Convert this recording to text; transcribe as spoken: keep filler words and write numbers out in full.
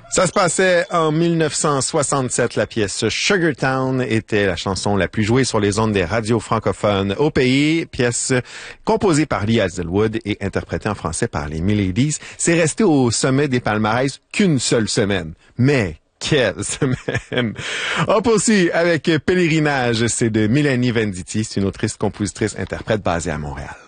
Ça se passait en mille neuf cent soixante-sept. La pièce Sugar Town était la chanson la plus jouée sur les ondes des radios francophones au pays. Pièce composée par Lee Hazlewood et interprétée en français par les Milladies. C'est resté au sommet des palmarès qu'une seule semaine. Mais quelle semaine! On poursuit avec Pèlerinage. C'est de Mélanie Venditti. C'est une autrice, compositrice, interprète basée à Montréal.